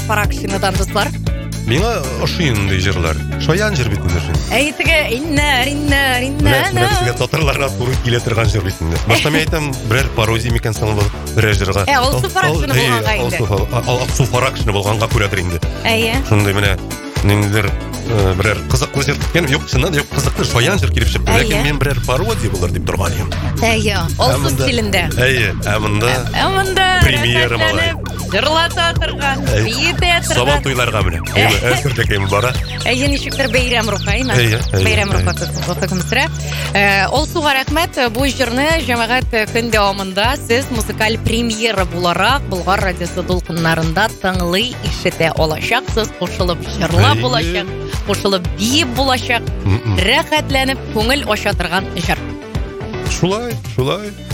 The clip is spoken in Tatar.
Паракшинадан дуслар. Миңа ошуйындай жырлар. Шоян жыр битинде. Әйтеге иннар. Менә татарларга туры килә торган жыр битинде. Башта мен әйтәм, берәр пародия микән соң бу берәр жырга. Алсу Паракшина булганга инде. Алсу Паракшина булганга күрәдер инде. Әйе. Шундай менә ниндидер берәр кызыклы жыр киткән, юк, чыннан юк, кызыклы шоян жыр килеп чыкты. Ләкин мен берәр пародия булыр дип торган идем. Әйе. Алсу стилендә. Әйе, Монда премьера малай. Жырлата торган, биетә торган. Сабан туйларга менә. Әзердәкәй бара. Әйе, ничектер бәйрәм рухайна. Бәйрәм рухаты тотымсыра. Алсуга рәхмәт. Бу җырны җәмәгать көн дәвамында сез музыкаль премьера буларак Болгар радиосы дулкыннарында тыңлый ишетә алачаксыз. Кушылып җырлап булачак, кушылып биеп булачак. Рәхәтләнеп күңел ача торган җыр. Шулай.